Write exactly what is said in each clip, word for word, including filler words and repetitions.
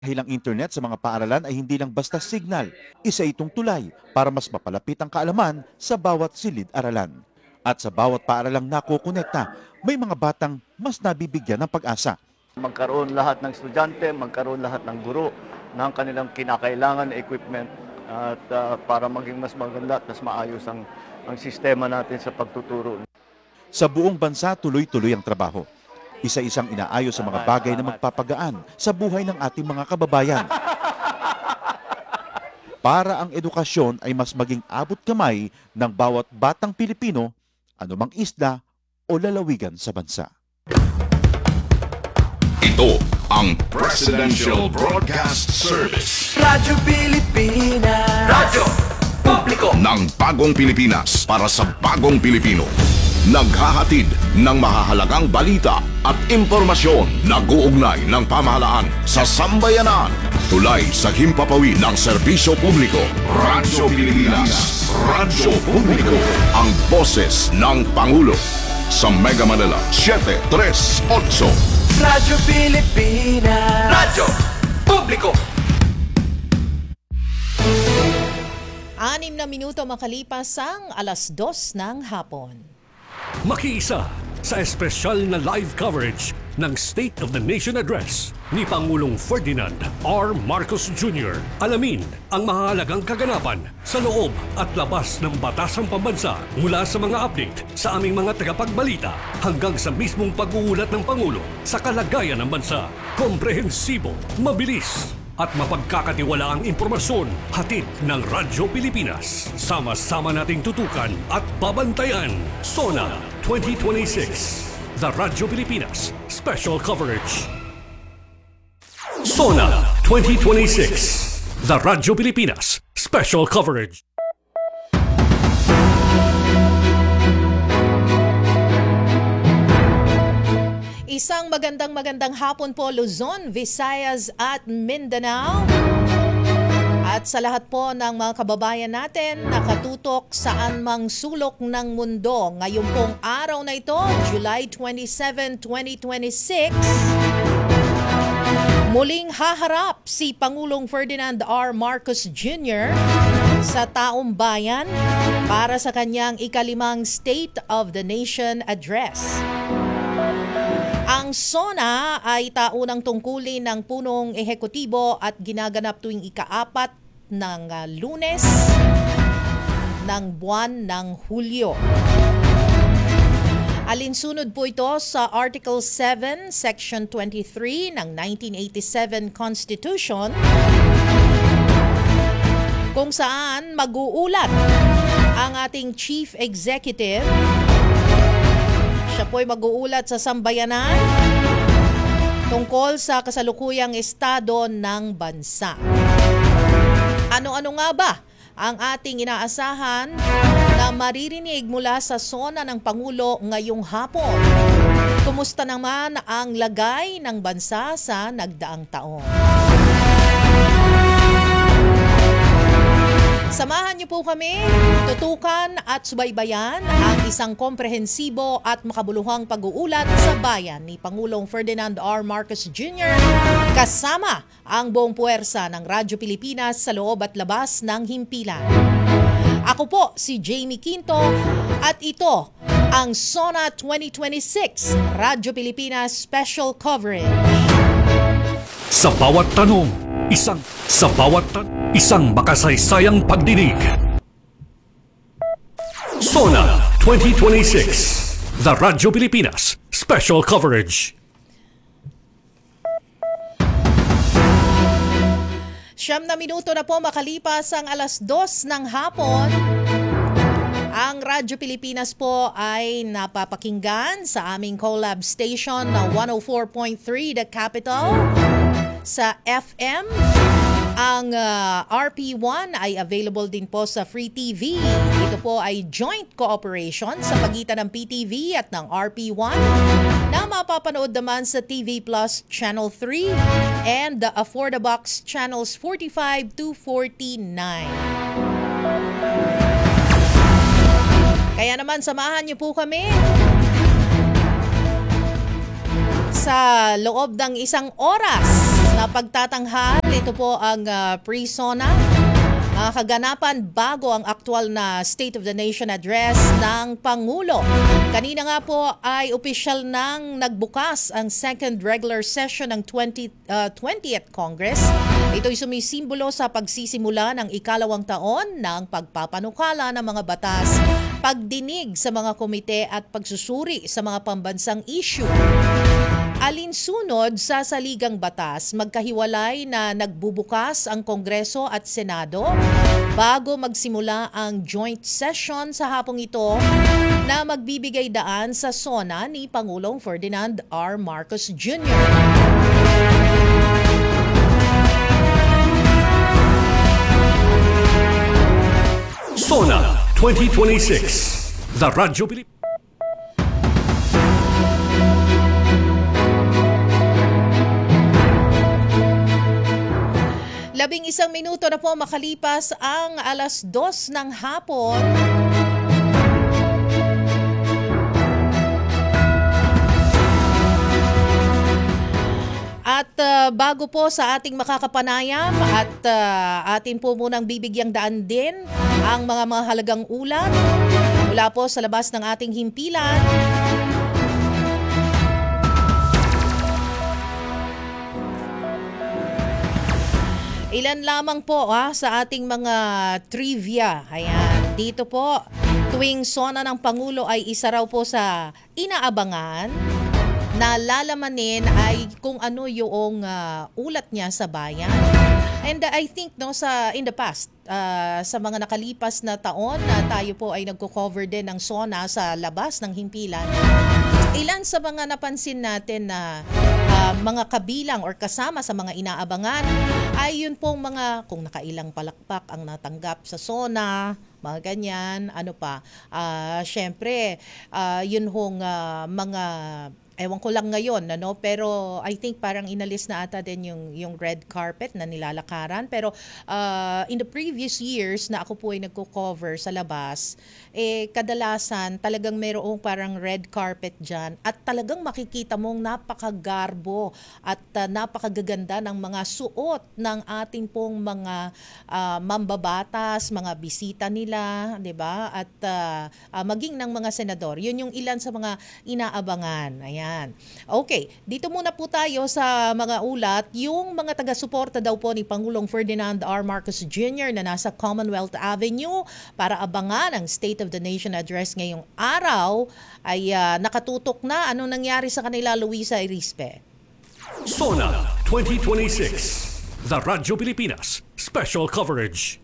Dahil ang internet sa mga paaralan ay hindi lang basta signal, isa itong tulay para mas mapalapit ang kaalaman sa bawat silid-aralan. At sa bawat paaralang nakukonekta, may mga batang mas nabibigyan ng pag-asa. Magkaroon lahat ng estudyante, magkaroon lahat ng guro ng kanilang kinakailangan na equipment at uh, para maging mas maganda at mas maayos ang, ang sistema natin sa pagtuturo. Sa buong bansa, tuloy-tuloy ang trabaho. Isa-isang inaayos sa mga bagay na magpapagaan sa buhay ng ating mga kababayan. Para ang edukasyon ay mas maging abot kamay ng bawat batang Pilipino, anumang isla o lalawigan sa bansa. Ito ang Presidential Broadcast Service. Radyo Pilipinas. Radyo Publiko ng Bagong Pilipinas para sa Bagong Pilipino. Naghahatid ng mahahalagang balita at impormasyon na guugnay ng pamahalaan sa sambayanan. Tulay sa himpapawid ng serbisyo publiko. Radyo Pilipinas. Radyo Publiko. Ang boses ng Pangulo. Sa Mega Manila, seven three eight. Radyo Pilipinas. Radyo Publiko. Anim na minuto makalipas ang alas dos ng hapon. Makiisa sa espesyal na live coverage ng State of the Nation Address ni Pangulong Ferdinand R. Marcos Junior Alamin ang mahalagang kaganapan sa loob at labas ng batasang pambansa mula sa mga update sa aming mga tagapagbalita hanggang sa mismong pag-uulat ng Pangulo sa kalagayan ng bansa. Komprehensibo, mabilis at mapagkakatiwalaang impormasyon hatid ng Radyo Pilipinas. Sama-sama nating tutukan at babantayan. SONA twenty twenty-six. The Radyo Pilipinas Special Coverage. SONA twenty twenty-six. The Radyo Pilipinas Special Coverage. Isang magandang magandang hapon po Luzon, Visayas at Mindanao. At sa lahat po ng mga kababayan natin nakatutok saan mang sulok ng mundo. Ngayon pong araw na ito, July twenty-seventh, twenty twenty-six, muling haharap si Pangulong Ferdinand R. Marcos Junior sa taong bayan para sa kanyang ikalimang State of the Nation Address. Ang SONA ay taunang tungkulin ng punong ehekutibo at ginaganap tuwing ikaapat ng uh, Lunes ng buwan ng Hulyo. Alinsunod po ito sa Article seven, Section twenty-three ng nineteen eighty-seven Constitution kung saan mag-uulat ang ating Chief Executive. Siya po'y mag-uulat sa sambayanan tungkol sa kasalukuyang estado ng bansa. Ano-ano nga ba ang ating inaasahan na maririnig mula sa SONA ng Pangulo ngayong hapon? Kumusta naman ang lagay ng bansa sa nagdaang taon? Samahan niyo po kami, tutukan at subaybayan ang isang komprehensibo at makabuluhang pag-uulat sa bayan ni Pangulong Ferdinand R. Marcos Junior kasama ang buong puwersa ng Radyo Pilipinas sa loob at labas ng himpilan. Ako po si Jamie Quinto at ito ang SONA twenty twenty-six Radyo Pilipinas Special Coverage. Sa bawat tanong, isang sa bawat tanong, isang makasaysayang pagdinig. SONA twenty twenty-six, The Radyo Pilipinas Special Coverage. Siyam na minuto na po makalipas ang alas dos ng hapon. Ang Radyo Pilipinas po ay napapakinggan sa aming collab station na one oh four point three The Capital. Sa F M, ang uh, R P one ay available din po sa Free T V. Ito po ay joint cooperation sa pagitan ng P T V at ng R P one na mapapanood naman sa T V Plus Channel three and the Affordabox Channels forty-five to forty-nine. Kaya naman samahan niyo po kami sa loob ng isang oras na pagtatanghal. Ito po ang uh, pre-SONA. Mga kaganapan bago ang aktual na State of the Nation Address ng Pangulo. Kanina nga po ay opisyal nang nagbukas ang second regular session ng twentieth, uh, twentieth Congress. Ito'y sumisimbolo sa pagsisimula ng ikalawang taon ng pagpapanukala ng mga batas, pagdinig sa mga komite at pagsusuri sa mga pambansang issue. Alinsunod sa saligang batas, magkahiwalay na nagbubukas ang Kongreso at Senado bago magsimula ang joint session sa hapong ito na magbibigay daan sa SONA ni Pangulong Ferdinand R. Marcos Junior SONA twenty twenty-six. The Radyo Pilipinas. Labing isang minuto na po makalipas ang alas dos ng hapon. At uh, bago po sa ating makakapanayam at uh, atin po munang bibigyang daan din ang mga mahalagang ulat mula po sa labas ng ating himpilan. Ilan lamang po ah, sa ating mga trivia. Ayan, dito po, tuwing SONA ng Pangulo ay isa raw po sa inaabangan na lalamanin ay kung ano yung uh, ulat niya sa bayan. And uh, I think no sa in the past, uh, sa mga nakalipas na taon na tayo po ay nagko-cover din ng SONA sa labas ng himpilan. Ilan sa mga napansin natin na uh, mga kabilang or kasama sa mga inaabangan ay yun pong mga kung nakailang palakpak ang natanggap sa SONA, mga ganyan, ano pa. Uh, Siyempre, uh, yun hong uh, mga ewan ko lang ngayon, ano, pero I think parang inalis na ata din yung, yung red carpet na nilalakaran. Pero uh, in the previous years na ako po ay nagko-cover sa labas, eh kadalasan talagang mayroong parang red carpet dyan at talagang makikita mong napakagarbo at uh, napakagaganda ng mga suot ng ating pong mga uh, mambabatas, mga bisita nila, 'di ba? At uh, uh, maging ng mga senador. Yun yung ilan sa mga inaabangan. Ayan. Okay, dito muna po tayo sa mga ulat. Yung mga taga-suporta daw po ni Pangulong Ferdinand R. Marcos Junior na nasa Commonwealth Avenue para abangan ang State of the Nation Address ngayong araw ay uh, nakatutok na. Anong nangyari sa kanila, Luisa Irispe? SONA twenty twenty-six. The Radyo Pilipinas. Special coverage.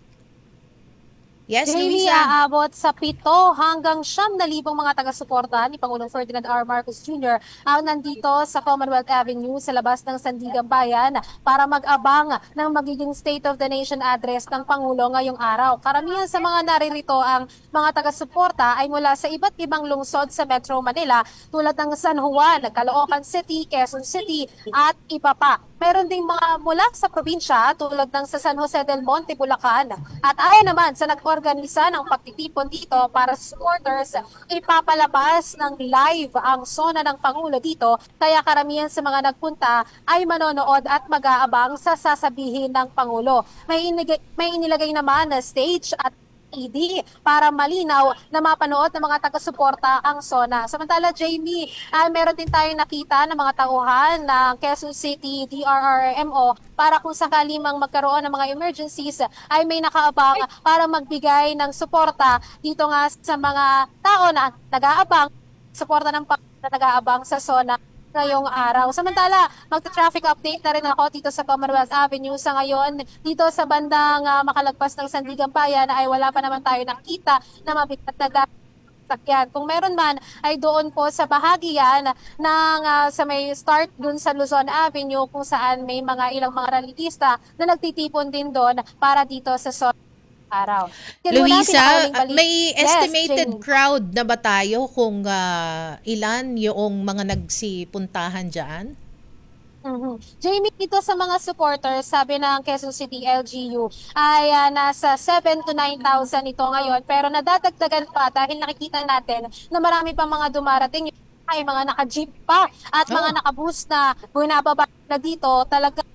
Yes, Jamie, Luisa. aabot sa pito hanggang siyam na libong mga taga-suporta ni Pangulong Ferdinand R. Marcos Junior ang nandito sa Commonwealth Avenue sa labas ng Sandigan Bayan para mag-abang ng magiging State of the Nation Address ng Pangulo ngayong araw. Karamihan sa mga naririto ang mga taga-suporta ay mula sa iba't ibang lungsod sa Metro Manila tulad ng San Juan, Caloocan City, Quezon City at iba pa. Meron ding mga mula sa probinsya tulad ng sa San Jose del Monte, Bulacan. At ayon naman sa nag-organisa ng pagtitipon dito para sa supporters, ipapalabas ng live ang SONA ng Pangulo dito. Kaya karamihan sa mga nagpunta ay manonood at mag-aabang sa sasabihin ng Pangulo. May, inigay, may inilagay naman na stage at E D para malinaw na mapanood ng mga taga-suporta ang SONA. Samantala, Jamie, ay meron din tayong nakita ng mga tauhan ng Quezon City D R R M O para kung sakali mang magkaroon ng mga emergencies ay may nakaabang para magbigay ng suporta dito nga sa mga tao na nag-aabang, suporta ng Pangulo na nag-aabang sa SONA ngayong araw. Samantala, magta-traffic update na rin ako dito sa Commonwealth Avenue. Sa ngayon, dito sa bandang uh, makalagpas ng Sandigan Bayan ay wala pa naman tayo nakita na mabigat na sakyan. Kung meron man ay doon po sa bahagi yan ng uh, sa may start dun sa Luzon Avenue kung saan may mga ilang mga ralitista na nagtitipon din doon para dito sa SONA araw. Yan muna, Luisa, pinakauling balik. may Yes, estimated Jamie. crowd na ba tayo kung uh, ilan yung mga nagsipuntahan dyan? Mhm. Jamie, dito sa mga supporters, sabi ng Quezon City L G U ay uh, nasa seven to nine thousand ito ngayon. Pero nadadagdagan pa dahil nakikita natin na marami pa mga dumarating ay mga naka-jeep pa at mga Oh. naka-bus na bunababa na dito. Talaga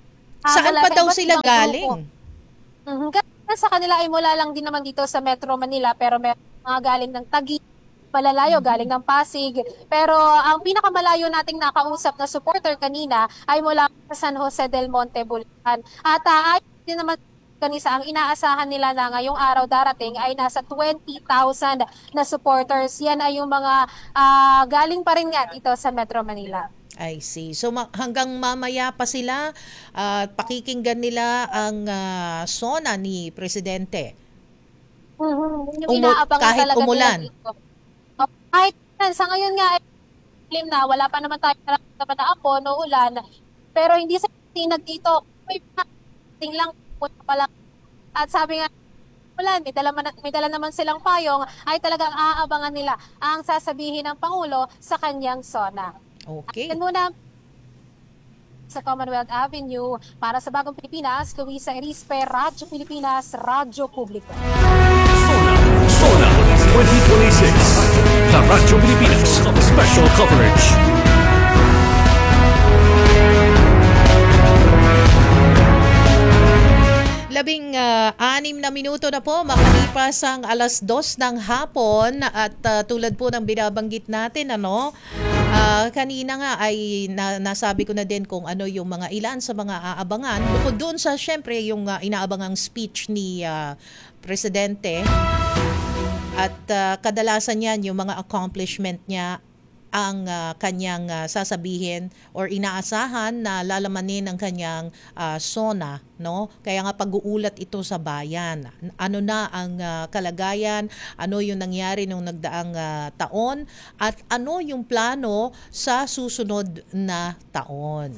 Ah, Saan mula pa sa daw iba't sila ibang galing? grupo. Mhm. Kasi sa kanila ay mula lang din naman dito sa Metro Manila, pero may mga galing ng Taguig, malalayo, galing ng Pasig. Pero ang pinakamalayo nating nakausap na supporter kanina ay mula sa San Jose del Monte, Bulacan. At uh, ay din naman kanisa, ang inaasahan nila na ngayong araw darating ay nasa twenty thousand na supporters. Yan ay yung mga ah, galing pa rin nga dito sa Metro Manila. I see. So ma- hanggang mamaya pa sila at pakikinggan nila ang ah, sona ni Presidente. Mhm. Yung Umu- inaabangan kahit talaga nila umulan. dito. Oh, kahit yan, sa ngayon nga, eh, lim na, wala pa naman tayo nararamdaman na ako, no ulan. Pero hindi sa tinag dito, may ting lang, punta pa lang. At sabi nga, ulan, may dala, man- may dala naman silang payong, ay talagang aabangan nila ang sasabihin ng Pangulo sa kanyang sona. Okay. Yan muna sa Commonwealth Avenue para sa Bagong Pilipinas, Luisa Erispe, Radyo Pilipinas, Radyo Publiko. Sona, Sona twenty twenty-six. Sa Radyo Pilipinas, special coverage. Labing ah, anim na minuto na po makalipas ang alas dos ng hapon at ah, tulad po ng binabanggit natin ano ah, kanina nga ay na, nasabi ko na din kung ano yung mga ilan sa mga aabangan bukod doon sa syempre yung ah, inaabangang speech ni ah, Presidente at ah, kadalasan yan yung mga accomplishment niya ang ah, kanyang ah, sasabihin or inaasahan na lalamanin ng kanyang ah, sona, no? Kaya nga pag-uulat ito sa bayan. Ano na ang ah, kalagayan, ano yung nangyari nung nagdaang ah, taon at ano yung plano sa susunod na taon.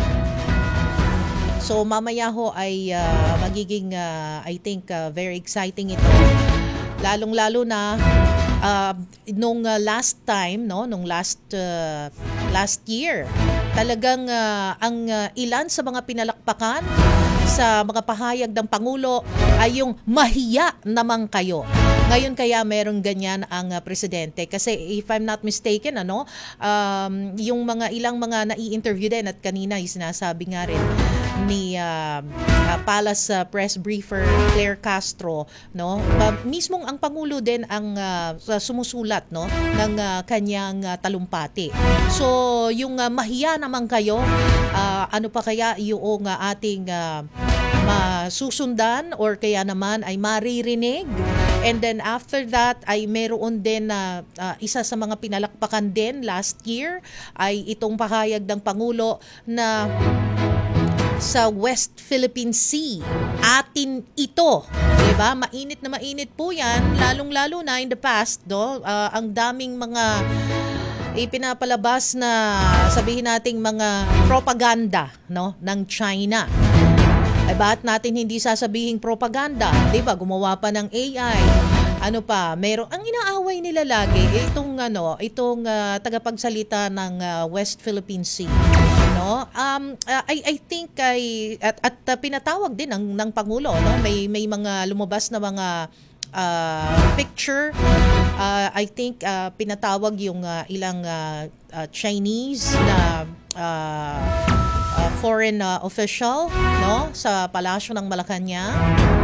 So mamaya ho ay ah, magiging ah, I think ah, very exciting ito. Lalong-lalo na uh, nung uh, last time no nung last uh, last year talagang uh, ang uh, ilan sa mga pinalakpakan sa mga pahayag ng Pangulo ay yung mahiya naman kayo. Ngayon kaya meron ganyan ang uh, presidente kasi if I'm not mistaken ano um, yung mga ilang mga nai-interview din at kanina yung sinasabi nga rin ni uh, uh, Palace uh, press briefer Claire Castro no uh, mismong ang pangulo din ang uh, sumusulat no ng uh, kanyang uh, talumpati. So yung uh, mahiya naman kayo uh, ano pa kaya yung uh, ating uh, masusundan or kaya naman ay maririnig. And then after that ay meron din na uh, uh, isa sa mga pinalakpakan din last year ay itong pahayag ng Pangulo na sa West Philippine Sea. Atin ito. Diba? Mainit na mainit po yan. Lalong-lalo na in the past, no? Uh, ang daming mga ipinapalabas na sabihin nating mga propaganda no? ng China. Ay bakit natin hindi sasabihing propaganda? Diba? Gumawa pa ng A I. Ano pa, meron ang inaaway nila lagi itong ano, itong uh, tagapagsalita ng uh, West Philippine Sea, no? Um uh, I I think ay at, at uh, pinatawag din ng ng Pangulo, no? May may mga lumabas na mga uh, picture. Uh, I think uh, pinatawag yung uh, ilang uh, uh, Chinese na uh, uh, foreign uh, official, no? Sa palasyo ng Malacanang.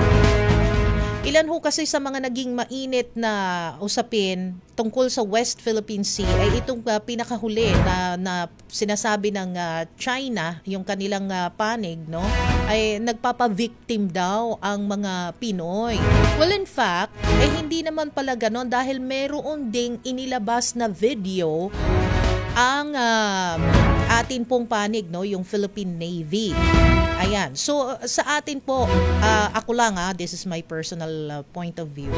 Ilan ho kasi sa mga naging mainit na usapin tungkol sa West Philippine Sea ay itong uh, pinakahuli na, na sinasabi ng uh, China, yung kanilang uh, panig, no? Ay nagpapa-victim daw ang mga Pinoy. Well, in fact, eh hindi naman pala ganon dahil meron ding inilabas na video ang uh, atin pong panig, no, yung Philippine Navy. Ayan. So sa atin po, uh, ako lang ha, this is my personal uh, point of view.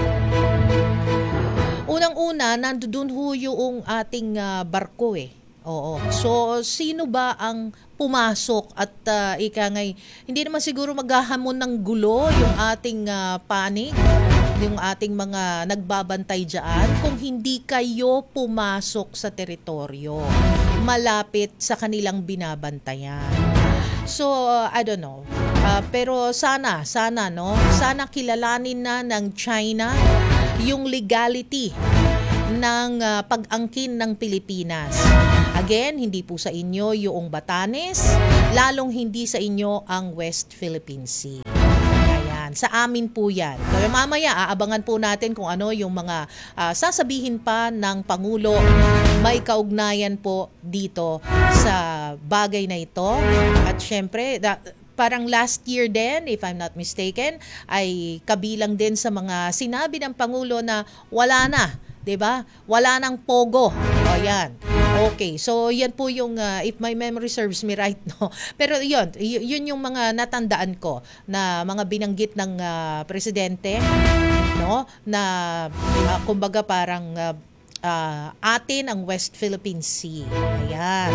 Unang-una, nandoon ho yung ating uh, barko eh. Oo. So sino ba ang pumasok at uh, ika ngay, hindi naman siguro maghahamon ng gulo yung ating uh, panig, yung ating mga nagbabantay dyan kung hindi kayo pumasok sa teritoryo malapit sa kanilang binabantayan. So, uh, I don't know. Uh, pero sana, sana, no? Sana kilalanin na ng China yung legality ng uh, pag-angkin ng Pilipinas. Again, hindi po sa inyo yung Batanes, lalong hindi sa inyo ang West Philippine Sea. Ayan, sa amin po yan. Kaya mamaya aabangan po natin kung ano yung mga ah, sasabihin pa ng Pangulo may kaugnayan po dito sa bagay na ito. At syempre, da, parang last year din, if I'm not mistaken, ay kabilang din sa mga sinabi ng Pangulo na wala na, 'di ba? Wala nang pogo. O yan. Okay, so yan po yung uh, if my memory serves me right, no. Pero yun, y- yun yung mga natandaan ko na mga binanggit ng uh, presidente, no, na uh, kumbaga parang uh, uh, atin ang West Philippine Sea. Ayan.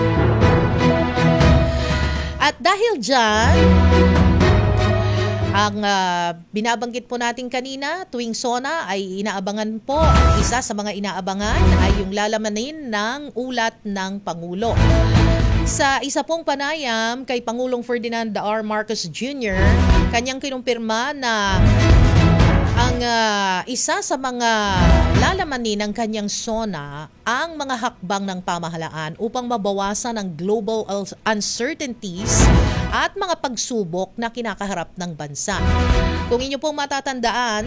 At dahil dyan, ang uh, binabanggit po natin kanina tuwing SONA ay inaabangan po. Isa sa mga inaabangan ay yung lalamanin ng ulat ng Pangulo. Sa isa pong panayam kay Pangulong Ferdinand R. Marcos Junior, kanyang kinumpirma na ang uh, isa sa mga lalamanin ng kanyang SONA ang mga hakbang ng pamahalaan upang mabawasan ang global uncertainties at mga pagsubok na kinakaharap ng bansa. Kung inyo pong matatandaan,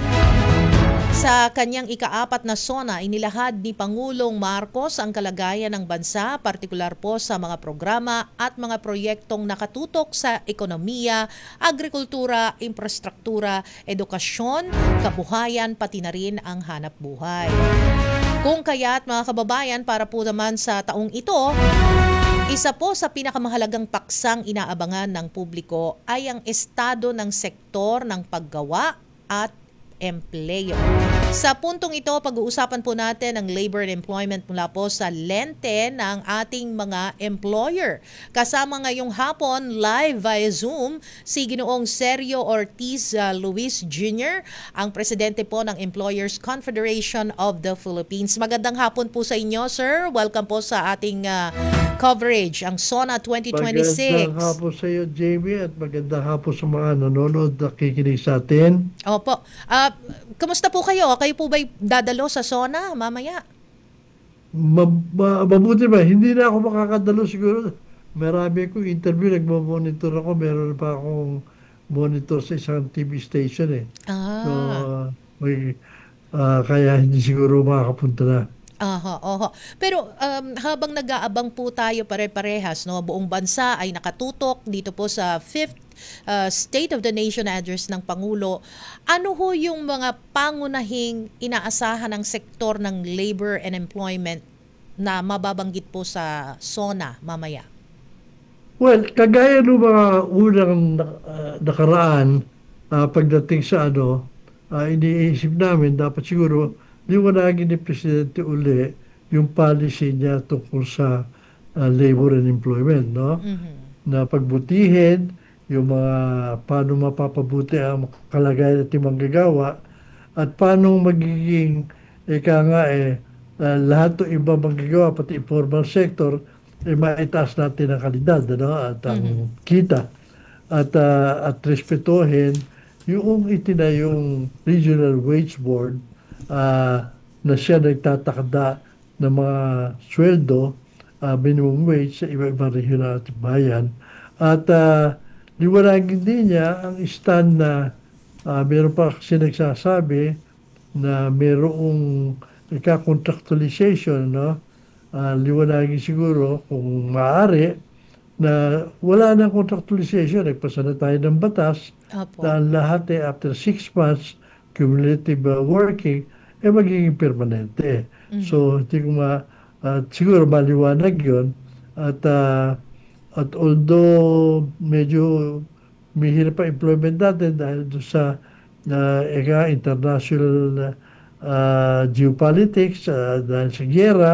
sa kanyang ikaapat na SONA, inilahad ni Pangulong Marcos ang kalagayan ng bansa, partikular po sa mga programa at mga proyektong nakatutok sa ekonomiya, agrikultura, infrastruktura, edukasyon, kabuhayan, pati na rin ang hanap buhay. Kung kaya't mga kababayan, para po naman sa taong ito, isa po sa pinakamahalagang paksang inaabangan ng publiko ay ang estado ng sektor ng paggawa at empleo. Sa puntong ito, pag-uusapan po natin ang labor and employment mula po sa lente ng ating mga employer. Kasama ngayong hapon, live via Zoom, si Ginoong Sergio Ortiz uh, Luis Junior, ang presidente po ng Employers Confederation of the Philippines. Magandang hapon po sa inyo, sir. Welcome po sa ating uh, coverage, ang SONA twenty twenty-six. Magandang hapon sa iyo, Jamie, at magandang hapon sa mga nanonood na kikinig sa atin. Opo. Uh, Kamusta po kayo? Kayo po ba'y dadalo sa SONA mamaya? Ma- ma- mabuti ba? Hindi na ako makakadalo siguro. Marami akong interview, nagmo-monitor ako. Meron pa akong monitor sa isang T V station eh. Ah. So, uh, may, uh, kaya hindi siguro makakapunta na. Aha, oho. Pero um, habang nag-aabang po tayo pare-parehas, no, buong bansa ay nakatutok dito po sa fifth uh, State of the Nation Address ng Pangulo. Ano ho yung mga pangunahing inaasahan ng sektor ng labor and employment na mababanggit po sa SONA mamaya? Well, kagaya ng mga unang uh, nakaraan, uh, pagdating sa ano, uh, iniisip namin, dapat siguro liwanagin ni Presidente uli yung policy niya tungkol sa uh, labor and employment, no? Mm-hmm. Na pagbutihin yung mga paano mapapabuti ang kalagayan at manggagawa at paano magiging ika nga eh uh, lahat ng iba manggagawa pati informal sector eh maitaas natin ang kalidad, ano? At ang mm-hmm. kita at uh, at respetuhin yung itinayong Regional Wage Board Uh, na siya nagtatakda ng mga sweldo, uh, minimum wage sa iba-ibang rehiyon ng ating bayan. At uh, liwanagin din niya ang stand na uh, meron pa kasi nagsasabi na merong ika-contractualization, no? Uh, liwanagin siguro kung maaari na wala nang contractualization. Nagpasa na tayo ng batas Apo. na lahat eh, after six months cumulative uh, working eh magiging permanente. Mm-hmm. So, hindi ko ma, uh, siguro maliwanag yun. At, uh, at although medyo mahirap pa employment natin dahil doon sa uh, eka, international uh, geopolitics, uh, dahil sa giyera,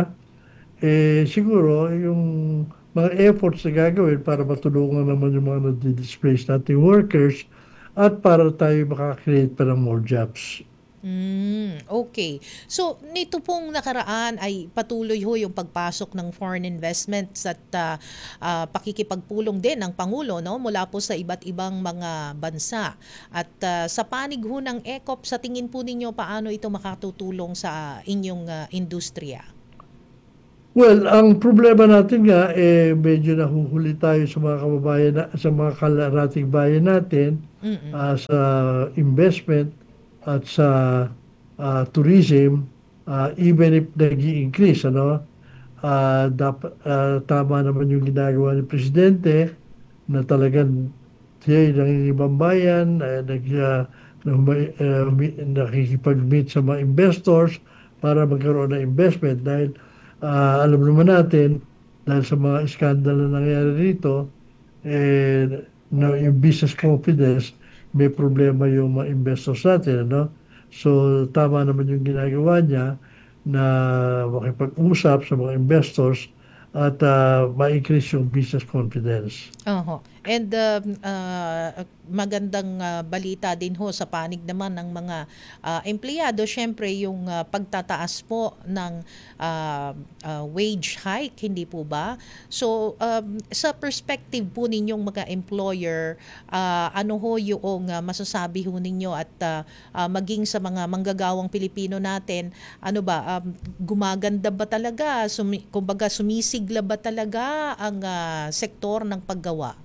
eh siguro yung mga efforts na gagawin para matulungan naman yung mga na-displaced nating workers at para tayo makakreate pa ng more jobs. Mm, okay. So, nito pong nakaraan ay patuloy ho yung pagpasok ng foreign investments at uh, uh, pakikipagpulong din ng Pangulo, no, mula po sa iba't ibang mga bansa. At uh, sa panig ho ng E C O P, sa tingin po ninyo paano ito makatutulong sa inyong uh, industriya? Well, ang problema natin nga, eh, medyo nahuhuli tayo sa mga kababayan, na, sa mga kalarating bayan natin, Mm-mm. ah, sa investment at sa ah, tourism, ah, even if nag-i-increase, ano, ah, dapat, ah, tama naman yung ginagawa ni Presidente na talagang siya yung nangingibang bayan, eh, nag, ah, na huma- eh, humi- nakikipag-meet sa mga investors para magkaroon ng investment dahil ah, alam naman natin dahil sa mga iskandalo na nangyari rito, eh, na yung business confidence, may problema yung mga investors natin, ano? So, tama naman yung ginagawa niya na makipag-usap sa mga investors at ah, ma-increase yung business confidence. Oho. And um, ah, magandang ah, balita din ho sa panig naman ng mga ah, empleyado, syempre yung ah, pagtataas po ng ah, ah, wage hike, hindi po ba? So um, sa perspective po ninyong mga employer, ah, ano ho yung ah, masasabi ho ninyo at ah, ah, maging sa mga manggagawang Pilipino natin, ano ba, um, gumaganda ba talaga, sumi, kumbaga sumisigla ba talaga ang ah, sektor ng paggawa?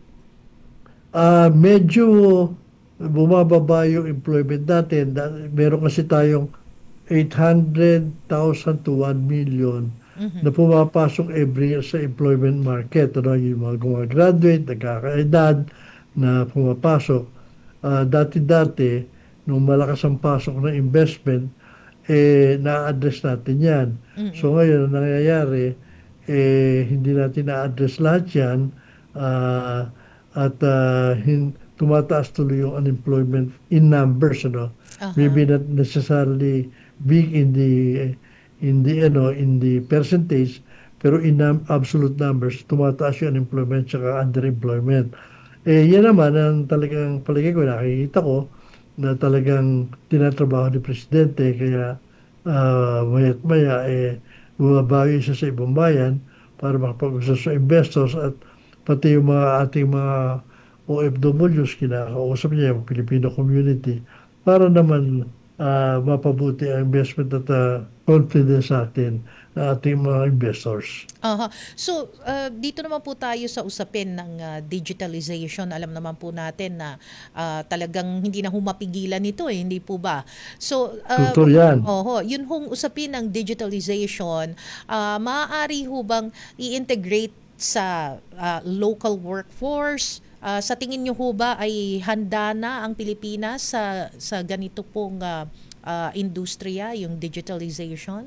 Ah, medyo bumababa yung employment natin. Da- Meron kasi tayong eight hundred thousand to one million na pumapasok every year sa employment market. Ano, yung mga gumagraduate, nagkakaedad na pumapasok. Ah, dati-dati, nung malakas ang pasok ng investment, eh, na-address natin yan. So ngayon, ang nangyayari, eh, hindi natin na-address lahat yan. Ah, at ah, hin- tumataas tuloy yung unemployment in numbers, ano. Aha. Maybe not necessarily big in the in the ano in the percentage, pero in num- absolute numbers tumataas yung unemployment at underemployment. Eh yan naman ang talagang palagay ko, nakikita ko na talagang tinatrabaho ni Presidente, kaya uh, maya't maya eh bumabawi siya sa ibang bayan para makapag-usap sa investors at pati yung mga ating mga O F W s, kinakausap niya yung Filipino community para naman ah, mapabuti ang investment at ah, confidence sa atin na ating mga investors. Aha. So, uh, dito naman po tayo sa usapin ng uh, digitalization. Alam naman po natin na uh, talagang hindi na humapigilan nito eh, hindi po ba? So, uh, Totoo yan. oho, yun hong usapin ng digitalization, uh, maaari ho bang i-integrate sa uh, local workforce? Uh, sa tingin niyo ho ba ay handa na ang Pilipinas sa sa ganito pong uh, uh, industriya, yung digitalization?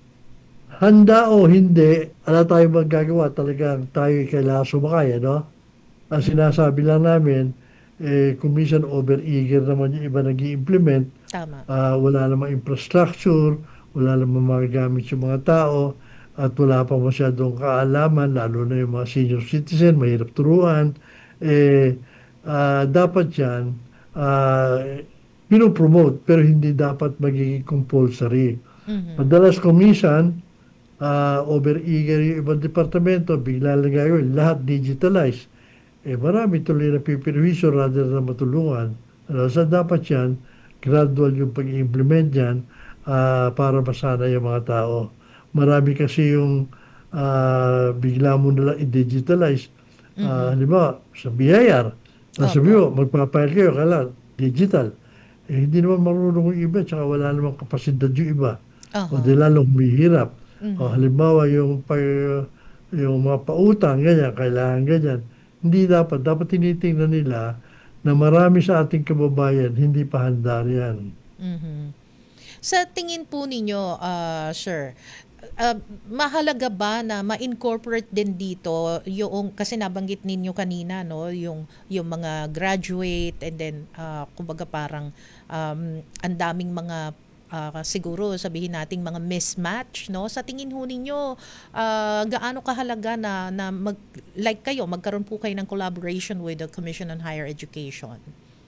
Handa o hindi, wala tayong magagawa. Talagang tayo kailangan sumakay, ano? Ang sinasabi lang namin, eh, kung minsan over-eager naman yung iba nag implement Tama. ah, wala namang infrastructure, wala namang magagamit yung mga tao, at wala pa masyadong kaalaman, lalo na yung mga senior citizen, mahirap turuan. Eh, ah, dapat yan, ah, pinopromote, pero hindi dapat magiging compulsory. Madalas kumisan, ah, over-eager yung ibang departamento, bigla lang gagawin, lahat digitalize. Eh, marami tuloy na pipirwisyo rather na matulungan. Ano, so dapat yan, gradual yung pag-implement yan ah, para masana yung mga tao. Marami kasi yung ah, bigla mo nalang i-digitalize. Ah, halimbawa, sa B I R, nasabi mo, magpapile kayo, kailangan digital. Eh, hindi naman marunong yung iba, tsaka wala namang kapasidad yung iba. Aha. O di lalong humihirap. O halimbawa yung pag, yung mga pautang, ganyan, kailangan ganyan. Hindi dapat. Dapat tinitingnan nila na marami sa ating kababayan hindi pa handa yan. Mhm. Sa tingin po ninyo, ah, sir, ah, mahalaga ba na ma-incorporate din dito yung, kasi nabanggit ninyo kanina, no, yung yung mga graduate and then ah, kumbaga parang um, ang daming mga ah, siguro sabihin nating mga mismatch, no? Sa tingin ho ninyo, ah, gaano kahalaga na na mag, like kayo magkaroon po kayo ng collaboration with the Commission on Higher Education?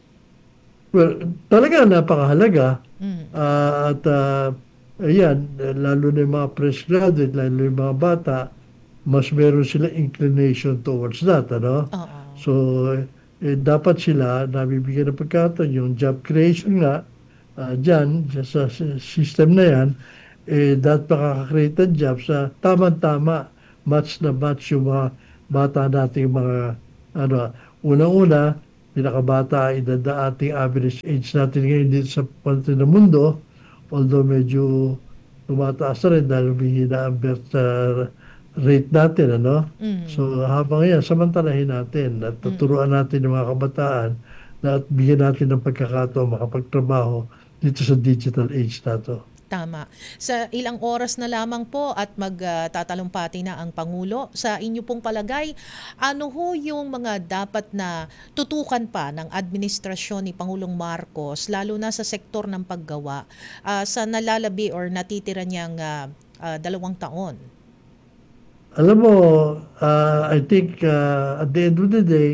Well, talaga napakahalaga. Mm. Ah, at ah, ayan, lalo na yung mga fresh graduate, lalo yung mga bata, mas meron sila inclination towards that, ano? Oo. So, eh, dapat sila nabibigyan ng pagkataon yung job creation nga, ah, dyan, sa sa system na yan, eh, dapat makaka-create ng jobs sa tamang-tama, match na match yung mga bata nating mga, ano, unang-una, pinakabata ay edad na ating average age natin ngayon dito sa parte ng mundo, although medyo tumataas na rin dahil humihina ang birth uh, rate natin, ano? So habang yan, samantalahin natin at tuturuan natin yung mga kabataan na at bigyan natin ng pagkakataon makapagtrabaho dito sa digital age na to. Tama. Sa ilang oras na lamang po at magtatalumpati na ang Pangulo, sa inyo pong palagay, ano ho yung mga dapat na tutukan pa ng administrasyon ni Pangulong Marcos, lalo na sa sektor ng paggawa, uh, sa nalalabi or natitira niyang uh, uh, dalawang taon? Alam mo, uh, I think uh, at the end of the day,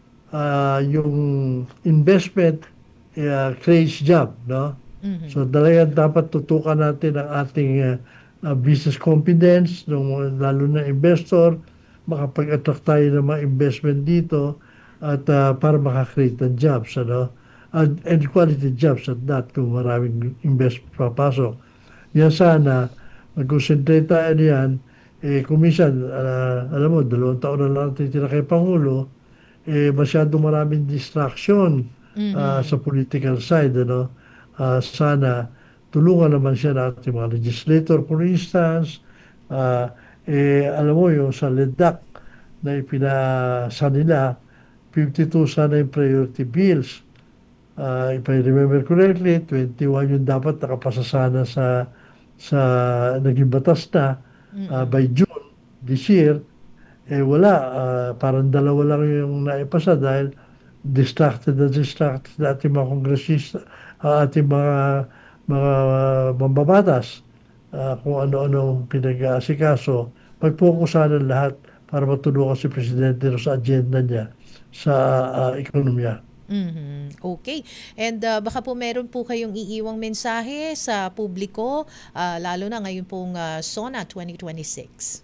uh, yung investment uh, creates job, no? Mhm. So talagang dapat tutukan natin ang ating uh, uh, business confidence, nung, lalo na investor, makapag-attract tayo ng mga investment dito at uh, para makakreate ng jobs, ano? And, and quality jobs at that kung maraming investment papasok. Yan sana, mag-concentrate tayo diyan. Eh, kung minsan, uh, alam mo, dalawang taon na lang titira kay Pangulo, eh, masyadong maraming distraction uh, sa political side, ano? Uh, sana tulungan naman siya ng ating mga legislator, for instance. Uh, eh, alam mo, yung sa L E D A C na ipinasa nila, fifty-two sana yung priority bills. Uh, if I remember correctly, twenty-one yung dapat nakapasa sana sa, sa naging batas na uh, by June this year. Eh wala, uh, parang dalawa lang yung naipasa dahil distracted na distracted na ating mga kongresista, uh, ating mga mga uh, mambabatas, uh, kung ano-ano pinag-aasikaso. Pagpokusahan lahat para matulungan si Presidente sa agenda niya sa uh, ekonomiya. Mhm. Okay. And uh, baka po meron po kayong iiwang mensahe sa publiko, uh, lalo na ngayon pong uh, SONA twenty twenty-six.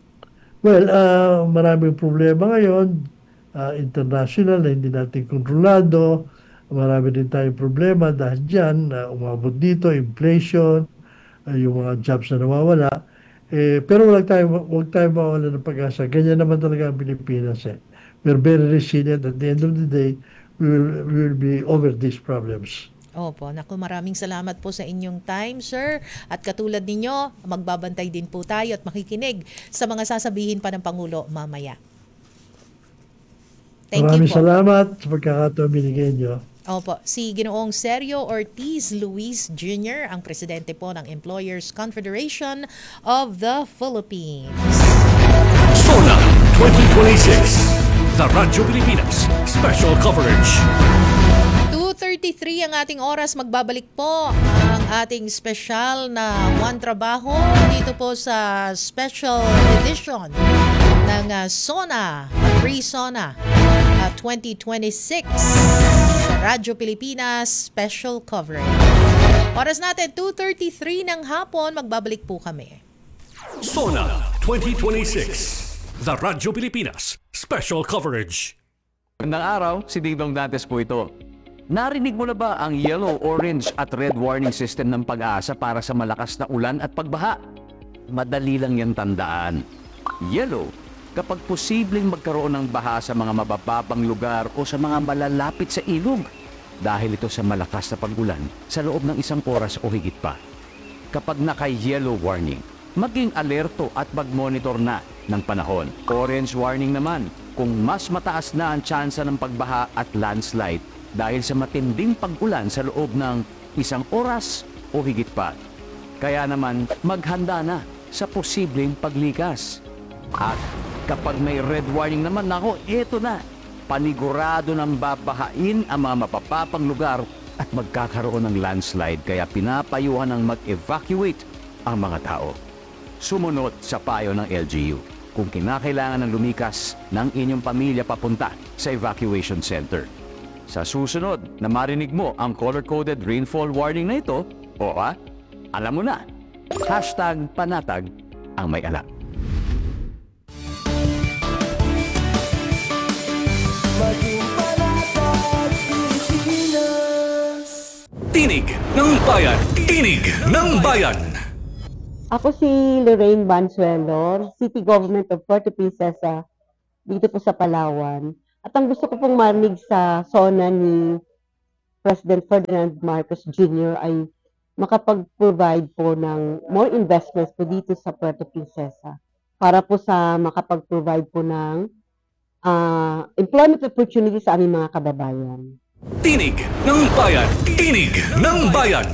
Well, uh, maraming problema ngayon, uh, international na hindi natin kontrolado. Marami din tayong problema dahil dyan, uh, umabot dito, inflation, uh, yung mga jobs na nawawala. Eh, pero wag tayo, wag tayo mawala ng pag-asa. Ganyan naman talaga ang Pilipinas. Eh. We're very resilient. At the end of the day, we will, we will be over these problems. Opo, naku, maraming salamat po sa inyong time, sir. At katulad ninyo, magbabantay din po tayo at makikinig sa mga sasabihin pa ng Pangulo mamaya. Thank Maraming you po. salamat sa pagkakataon binigay niyo. Opo, si Ginoong Sergio Ortiz Luis Junior, ang presidente po ng Employers Confederation of the Philippines. SONA twenty twenty-six, The Radyo Pilipinas Special Coverage. two thirty-three ang ating oras. Magbabalik po ang ating special na One Trabaho dito po sa special edition ng uh, SONA, Free SONA uh, twenty twenty-six sa Radyo Pilipinas Special Coverage. Oras natin two thirty-three ng hapon. Magbabalik po kami. SONA twenty twenty-six, The Radyo Pilipinas Special Coverage. Magandang araw, si Dingdong Dantes po ito. Narinig mo na ba ang yellow, orange at red warning system ng Pag-asa para sa malakas na ulan at pagbaha? Madali lang yan tandaan. Yellow, kapag posibleng magkaroon ng baha sa mga mabababang lugar o sa mga malalapit sa ilog dahil ito sa malakas na pag-ulan sa loob ng isang oras o higit pa. Kapag naka-yellow warning, maging alerto at mag-monitor na ng panahon. Orange warning naman kung mas mataas na ang tsansa ng pagbaha at landslide dahil sa matinding pag-ulan sa loob ng isang oras o higit pa. Kaya naman maghanda na sa posibleng paglikas. At kapag may red warning naman, nako, eto na. Panigurado ng babahain ang mga mapapapang lugar at magkakaroon ng landslide kaya pinapayuhan ng mag-evacuate ang mga tao. Sumunod sa payo ng L G U kung kinakailangan ng lumikas ng inyong pamilya papunta sa evacuation center. Sa susunod na marinig mo ang color-coded rainfall warning na ito, o ah, alam mo na, hashtag panatag ang may alam. Tinig ng Bayan! Tinig ng Bayan! Ako si Lorraine Bansuelo, City Government of Puerto Princesa, dito po sa Palawan. At ang gusto ko pong marinig sa SONA ni President Ferdinand Marcos Junior ay makapag-provide po ng more investments po dito sa Puerto Princesa para po sa makapag-provide po ng uh, employment opportunities sa aming mga kababayan. Tinig ng Bayan! Tinig ng Bayan!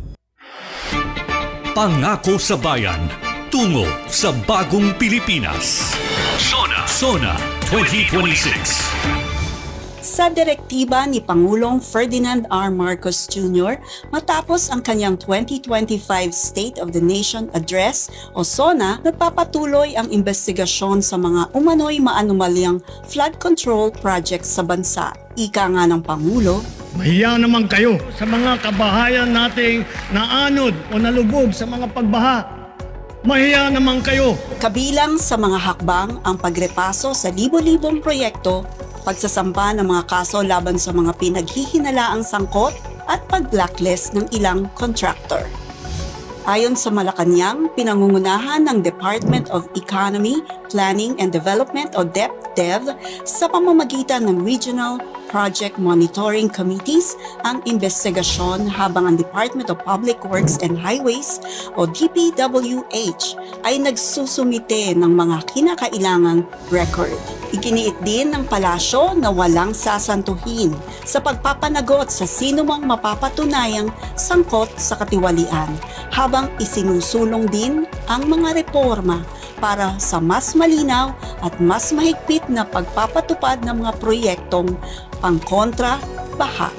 Pangako sa Bayan, tungo sa bagong Pilipinas. SONA, SONA twenty twenty-six. Sa direktiba ni Pangulong Ferdinand R. Marcos Junior matapos ang kanyang twenty twenty-five State of the Nation Address o SONA, nagpapatuloy ang investigasyon sa mga umano'y maanumalyang flood control projects sa bansa. Ika nga ng Pangulo, mahiya naman kayo sa mga kabahayan nating naanod o nalubog sa mga pagbaha. Mahiya naman kayo. Kabilang sa mga hakbang ang pagrepaso sa libo-libong proyekto, pagsasampa ng mga kaso laban sa mga pinaghihinalaang sangkot at pag-blacklist ng ilang contractor. Ayon sa Malacanang, pinangungunahan ng Department of Economy, Planning and Development o DepDev sa pamamagitan ng Regional Project Monitoring Committees ang investigasyon habang ang Department of Public Works and Highways o D P W H ay nagsusumite ng mga kinakailangang record. Iginiit din ng palasyo na walang sasantuhin sa pagpapanagot sa sinumang mapapatunayang sangkot sa katiwalian, habang isinusulong din ang mga reforma para sa mas malinaw at mas mahigpit na pagpapatupad ng mga proyektong pangkontra baha.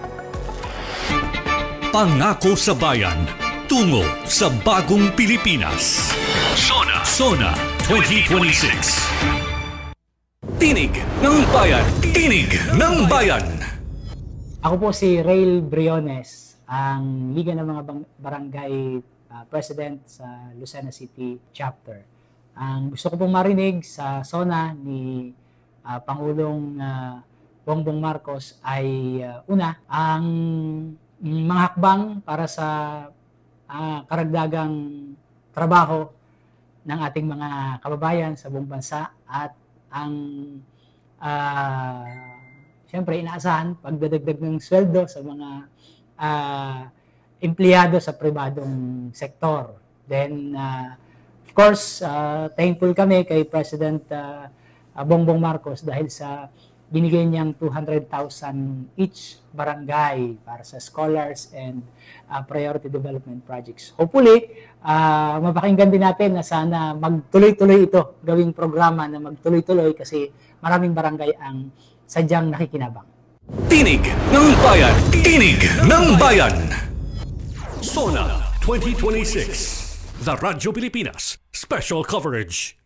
Pangako sa Bayan, tungo sa bagong Pilipinas. SONA, SONA twenty twenty-six. Tinig ng Bayan, Tinig ng Bayan. Ako po si Rail Briones, ang Liga ng mga Barangay uh, President sa Lucena City Chapter. Ang gusto ko pong marinig sa SONA ni uh, Pangulong uh, Bongbong Marcos ay uh, una, ang mga hakbang para sa uh, karagdagang trabaho ng ating mga kababayan sa buong bansa at ang uh, siyempre inaasahan pagdadagdag ng sweldo sa mga uh, empleyado sa pribadong sektor. Then uh, of course, uh, thankful kami kay President uh, Bongbong Marcos dahil sa binigay niyang two hundred thousand each barangay para sa scholars and uh, priority development projects. Hopefully, uh, mapakinggan din natin na sana magtuloy-tuloy ito, gawing programa na magtuloy-tuloy kasi maraming barangay ang sadyang nakikinabang. Tinig ng Bayan, Tinig ng Bayan. SONA twenty twenty-six. The Radyo Pilipinas Special Coverage.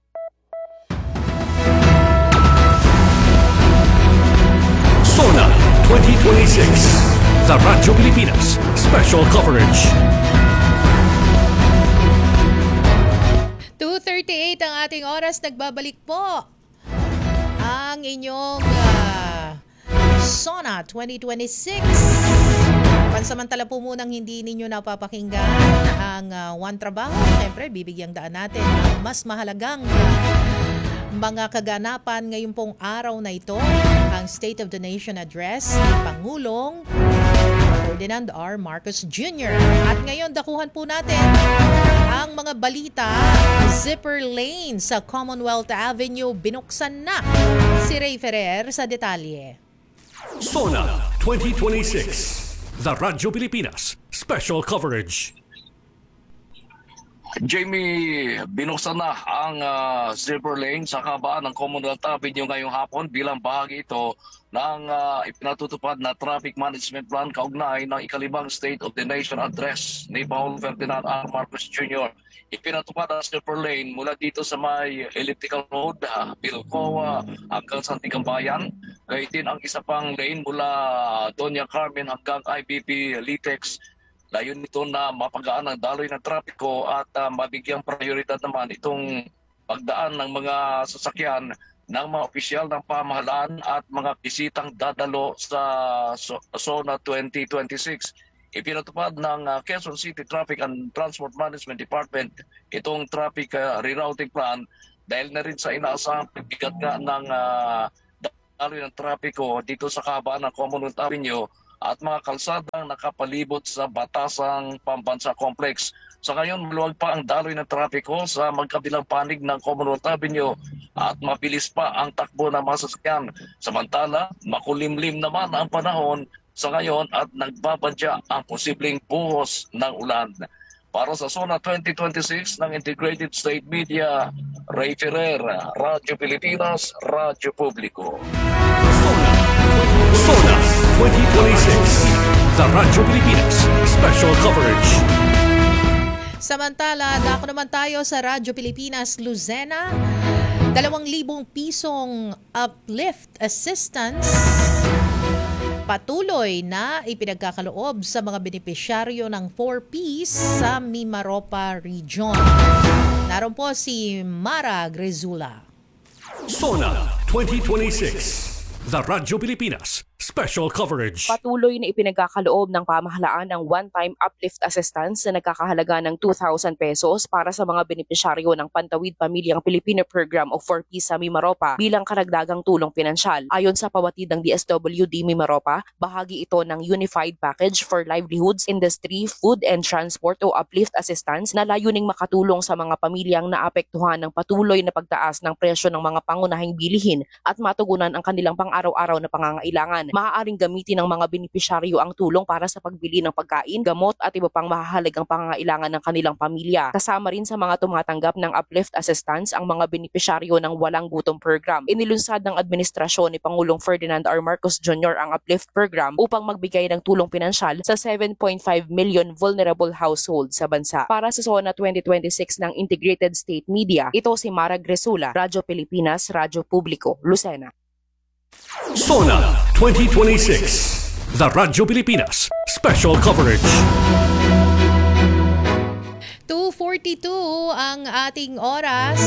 SONA twenty twenty-six. The Radyo Pilipinas Special Coverage. two thirty-eight ang ating oras. Nagbabalik po ang inyong uh, SONA twenty twenty-six. Pansamantala po munang hindi ninyo napapakinggan ang uh, One Trabaho. Siyempre, bibigyang daan natin ang mas mahalagang uh, mga kaganapan ngayon pong araw na ito, ang State of the Nation Address ni Pangulong Ferdinand R. Marcos Junior At ngayon, dakuhan po natin ang mga balita. Zipper lane sa Commonwealth Avenue binuksan na. Si Ray Ferrer sa detalye. SONA twenty twenty-six. The Radyo Pilipinas Special Coverage. Jamie, binuksan na ang uh, zipper lane sa kabaan ng Commonwealth Avenue ngayong hapon bilang bahagi ito ng uh, ipinatutupad na traffic management plan kaugnay ng ikalimang State of the Nation Address ni Pangulong Ferdinand R. Marcos Junior Ipinatupad ang zipper lane mula dito sa may elliptical road, uh, Pilcoa hanggang Sandigan Bayan. Gayun din ang isa pang lane mula Doña Carmen hanggang I B P Litex. Layon nito na mapagaan ang daloy ng trapiko at uh, mabigyang prioridad naman itong pagdaan ng mga sasakyan ng mga opisyal ng pamahalaan at mga bisitang dadalo sa SONA twenty twenty-six. ipinatupad ng uh, Quezon City Traffic and Transport Management Department itong traffic uh, rerouting plan dahil na rin sa inaasahang bigat nga ng uh, daloy ng trapiko dito sa kahabaan ng Commonwealth Avenue at mga kalsadang nakapalibot sa Batasang Pambansa Complex. Sa ngayon, maluwag pa ang daloy ng trapiko sa magkabilang panig ng Commonwealth Avenue at mabilis pa ang takbo ng mga sasakyan. Samantala, makulimlim naman ang panahon sa ngayon at nagbabadya ang posibleng buhos ng ulan. Para sa Sona twenty twenty-six ng Integrated State Media, Ray Ferrer, Radyo Pilipinas, Radyo Publiko. Sona twenty twenty-six, the Radyo Pilipinas Special Coverage. Samantala, dako naman tayo sa Radyo Pilipinas Lucena. Dalawang libong pisong uplift assistance patuloy na ipinagkakaloob sa mga benepisyaryo ng four Ps sa Mimaropa Region. Naroon po si Mara Grezula. Sona twenty twenty-six, the Radyo Pilipinas Special Coverage. Patuloy na ipinagkakaloob ng pamahalaan ng one-time uplift assistance na nagkakahalaga ng two thousand pesos para sa mga benepisyaryo ng Pantawid Pamilyang Pilipino Program o four Ps sa Mimaropa bilang karagdagang tulong pinansyal. Ayon sa pawatid ng D S W D Mimaropa, bahagi ito ng Unified Package for Livelihoods, Industry, Food and Transport o uplift assistance na layuning makatulong sa mga pamilyang naapektuhan ng patuloy na pagtaas ng presyo ng mga pangunahing bilihin at matugunan ang kanilang pang-araw-araw na pangangailangan. Maaaring gamitin ng mga benepisyaryo ang tulong para sa pagbili ng pagkain, gamot at iba pang mahahalagang pangangailangan ng kanilang pamilya. Kasama rin sa mga tumatanggap ng uplift assistance ang mga benepisyaryo ng Walang Gutom Program. Inilunsad ng administrasyon ni Pangulong Ferdinand R. Marcos Junior ang uplift program upang magbigay ng tulong pinansyal sa seven point five million vulnerable households sa bansa. Para sa Sona twenty twenty-six ng Integrated State Media, ito si Mara Grezula, Radyo Pilipinas, Radyo Publiko, Lucena. Sona twenty twenty-six, the Radyo Pilipinas Special Coverage. two forty-two ang ating oras.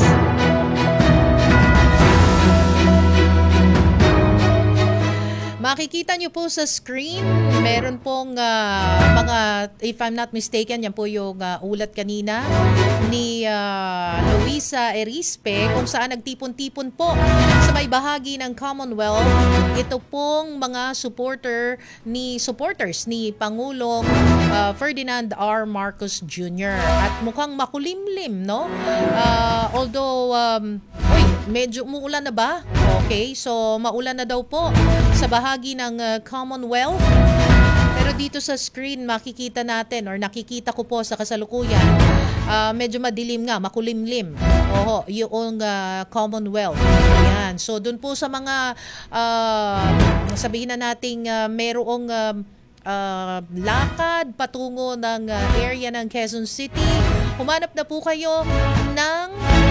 Makikita nyo po sa screen, meron pong uh, mga, if I'm not mistaken, yan po yung uh, ulat kanina ni uh, Luisa Erispe kung saan nagtipon-tipon po sa may bahagi ng Commonwealth. Ito pong mga supporter ni supporters ni Pangulong uh, Ferdinand R. Marcos Junior At mukhang makulimlim, no? Uh, although, um, uy, medyo umuulan na ba? Okay, so maulan na daw po sa bahagi ng uh, Commonwealth. Pero dito sa screen makikita natin or nakikita ko po sa kasalukuyan, uh, medyo madilim nga, makulimlim. Oho, yung uh, Commonwealth. Ayan. So doon po sa mga uh, sabihin na nating uh, merong uh, uh, lakad patungo ng uh, area ng Quezon City, humanap na po kayo ng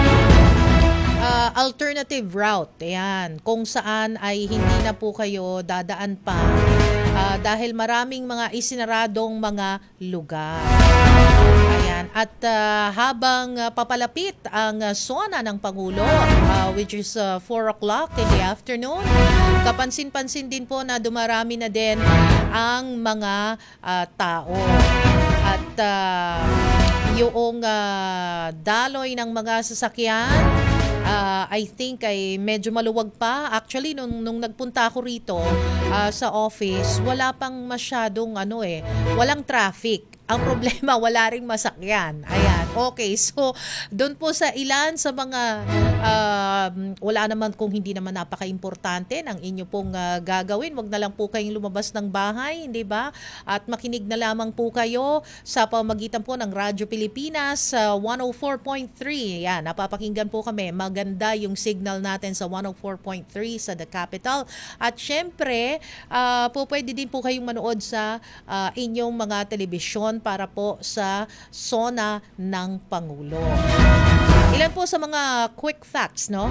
Uh, alternative route, ayan, kung saan ay hindi na po kayo dadaan pa uh, dahil maraming mga isinaradong mga lugar. Ayan, at uh, habang uh, papalapit ang uh, Sona ng Pangulo, uh, which is uh, four o'clock in the afternoon, kapansin-pansin din po na dumarami na din ang mga uh, tao. At uh, yung uh, daloy ng mga sasakyan, Uh, I think ay medyo maluwag pa. Actually, nung, nung nagpunta ako rito uh, sa office, wala pang masyadong ano eh, walang traffic. Ang problema, wala ring masakyan. Ayan, okay. So, doon po sa ilan sa mga, uh, wala naman kung hindi naman napaka-importante ng inyo pong uh, gagawin. Wag na lang po kayong lumabas ng bahay, hindi ba? At makinig na lamang po kayo sa pamagitan po ng Radyo Pilipinas uh, one oh four point three. Yan, napapakinggan po kami. Maganda yung signal natin sa one oh four point three sa The Capital. At syempre, uh, po pwede din po kayong manood sa uh, inyong mga telebisyon para po sa Sona ng Pangulo. Ilan po sa mga quick facts, no?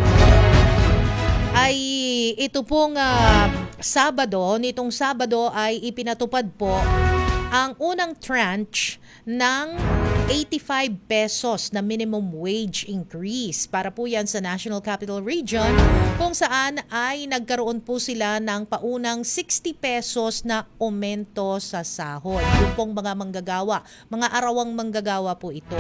Ay ito pong uh, Sabado, nitong Sabado ay ipinatupad po ang unang tranche ng eighty-five pesos na minimum wage increase para po yan sa National Capital Region, kung saan ay nagkaroon po sila ng paunang sixty pesos na aumento sa sahod. Yung pong mga manggagawa, mga arawang manggagawa po ito.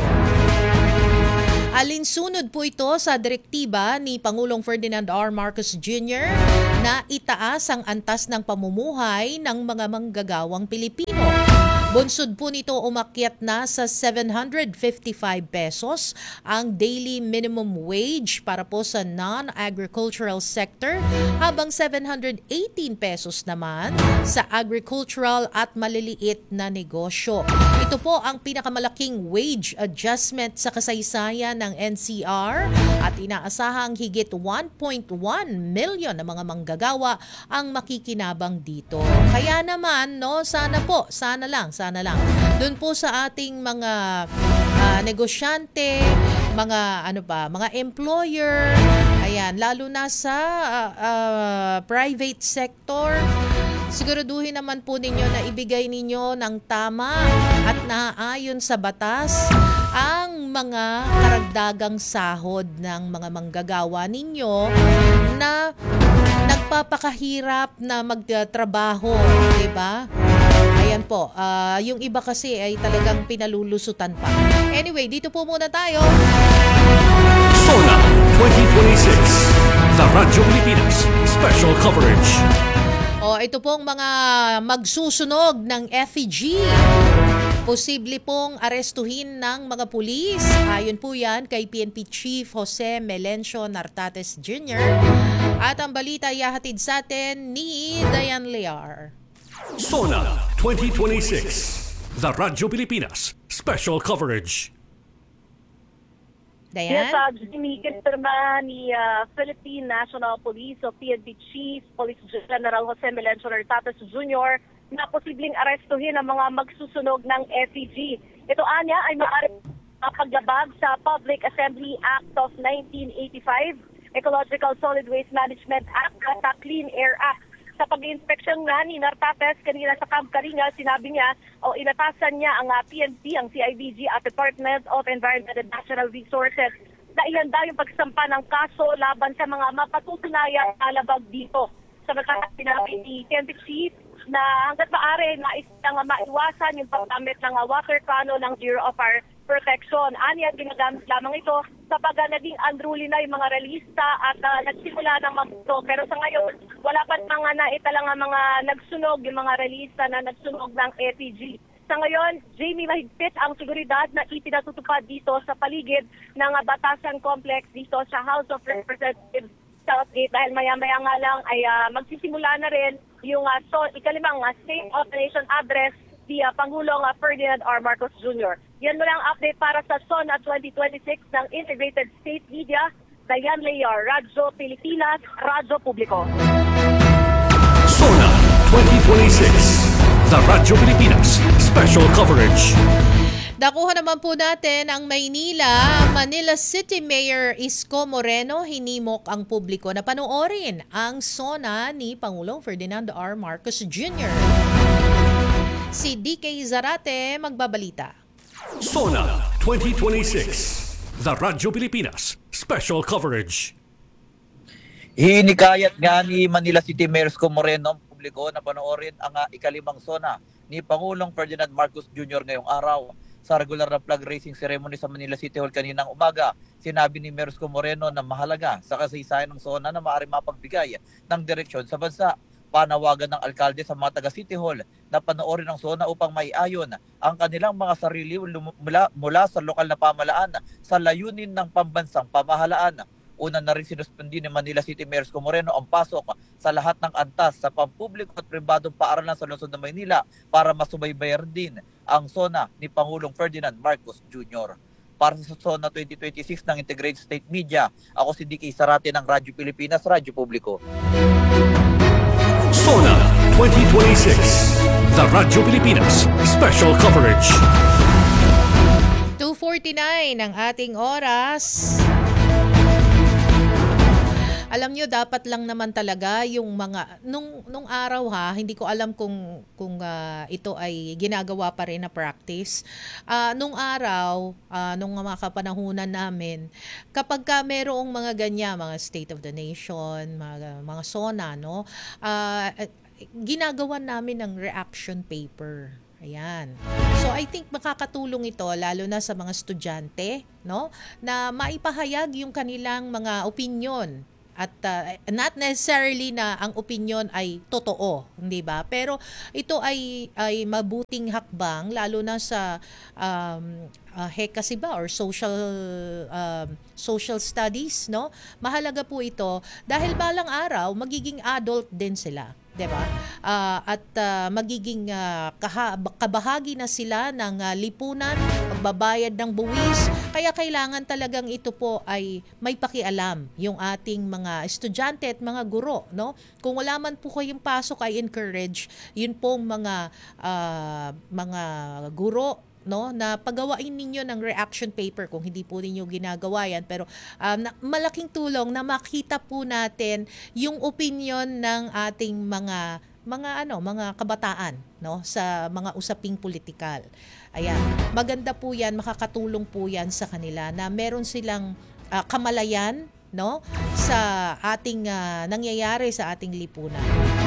Alinsunod po ito sa direktiba ni Pangulong Ferdinand R. Marcos Junior na itaas ang antas ng pamumuhay ng mga manggagawang Pilipino. Bunsod po nito umakyat na sa seven hundred fifty-five pesos ang daily minimum wage para po sa non-agricultural sector, habang seven hundred eighteen pesos naman sa agricultural at maliliit na negosyo. Ito po ang pinakamalaking wage adjustment sa kasaysayan ng N C R at inaasahang higit one point one million na mga manggagawa ang makikinabang dito. Kaya naman, no, sana po, sana lang, sana lang. Doon po sa ating mga uh, negosyante, mga ano pa, mga employer, ayan, lalo na sa uh, uh, private sector, siguraduhin naman po ninyo na ibigay ninyo ng tama at naaayon sa batas ang mga karagdagang sahod ng mga manggagawa ninyo na nagpapakahirap na magtrabaho, di ba? Ayan po, uh, yung iba kasi ay talagang pinalulusutan pa. Anyway, dito po muna tayo. SONA twenty twenty-six, The Radyo Pilipinas Special Coverage. O, ito pong mga magsusunog ng effigy. Posible pong arestuhin ng mga pulis. Ayon po yan kay P N P Chief Jose Melencio Nartates Junior At ang balita ay hahatid sa atin ni Dayan Lear. SONA twenty twenty-six, The Radyo Pilipinas Special Coverage. Dayan? Yes, uh, Jimmy, kinirma ni uh, Philippine National Police o P N P Chief Police General Jose Melencio Nartates Junior na posibleng arestuhin ang mga magsusunog ng effigy. Ito anya ay maaaring paglabag sa Public Assembly Act of nineteen eighty-five, Ecological Solid Waste Management Act at Clean Air Act. Sa pag-inspeksyon nga ni Nartates kanina sa Camp Karinga, sinabi niya o inatasan niya ang uh, P N P, ang C I D G at Department of Environment and Natural Resources na ihanda yung pagsampa ng kaso laban sa mga mapatutunayang alabag dito. Sa mga sinabi ni P N P Chief na hanggat maaari nais nang maiwasan yung paggamit ng uh, water cannon ng Bureau of Fire Protection. Anya, ginagamit lamang ito kapag uh, naging unruly na yung mga realista at uh, nagsimula ng magto. Pero sa ngayon, wala pa mga naitalang uh, mga nagsunog, yung mga realista na nagsunog ng effigy. Sa ngayon, Jamie, mahigpit ang seguridad na ipinatutupad dito sa paligid ng uh, Batasan Complex dito sa House of Representatives Southgate dahil maya-maya nga lang ay uh, magsisimula na rin yung uh, so, ikalimang uh, State of the Nation address via Pangulong uh, Ferdinand R. Marcos Junior Yan mo lang update para sa SONA twenty twenty-six ng Integrated State Media. Dayan Lear, Radyo Pilipinas, Radyo Publiko. SONA twenty twenty-six, The Radyo Pilipinas Special Coverage. Nakuha naman po natin ang Maynila. Manila City Mayor Isko Moreno hinimok ang publiko na panoorin ang SONA ni Pangulong Ferdinand R. Marcos Junior Si D K Zarate magbabalita. SONA twenty twenty-six, The Radyo Pilipinas Special Coverage. Hinikayat nga ni Manila City Mayor Isko Moreno ang publiko na panoorin ang uh, ikalimang SONA ni Pangulong Ferdinand Marcos Junior ngayong araw. Sa regular na flag raising ceremony sa Manila City Hall kaninang umaga, sinabi ni Mayor Isko Moreno na mahalaga sa kasaysayan ng SONA na maaari mapagbigay ng direksyon sa bansa. Panawagan ng alkalde sa mga taga City Hall na panoorin ang SONA upang maiayon ang kanilang mga sarili mula, mula sa lokal na pamahalaan sa layunin ng pambansang pamahalaan. Una na rin sinuspindi ni Manila City Mayor Isko Moreno ang pasok sa lahat ng antas sa pampubliko at pribadong paaralan sa lungsod ng Maynila para masubaybayan din ang SONA ni Pangulong Ferdinand Marcos Junior Para sa SONA twenty twenty-six ng Integrated State Media, ako si D K Zarate ng Radyo Pilipinas, Radyo Publiko. SONA twenty twenty-six, The Radyo Pilipinas Special Coverage. two forty-nine ang ating oras. Alam nyo, dapat lang naman talaga yung mga, nung, nung araw ha, hindi ko alam kung, kung ah, ito ay ginagawa pa rin na practice. Ah, nung araw, ah, nung mga kapanahunan namin, kapag ka merong mga ganyan, mga State of the Nation, mga, mga SONA, no, ah, ginagawa namin ng reaction paper. Ayan. So I think makakatulong ito lalo na sa mga estudyante, no, na maipahayag yung kanilang mga opinion. At uh, not necessarily na ang opinion ay totoo, hindi ba? Pero ito ay ay mabuting hakbang lalo na sa um, uh, H E C kasi ba or social um, social studies, no? Mahalaga po ito dahil balang araw magiging adult din sila. 'Di ba? Uh, at uh, magiging uh, kaha- kabahagi na sila ng uh, lipunan, pagbabayad ng buwis. Kaya kailangan talagang ito po ay may pakialam yung ating mga estudyante at mga guro, no? Kung wala man po kayong pasok, I encourage yun pong mga uh, mga guro, no, na pagawain ninyo ng reaction paper kung hindi po ninyo ginagawa yan, pero um, na, malaking tulong na makita po natin yung opinion ng ating mga mga ano mga kabataan, no, sa mga usaping politikal. Ayan, maganda po yan, makakatulong po yan sa kanila na meron silang uh, kamalayan, no, sa ating uh, nangyayari sa ating lipunan.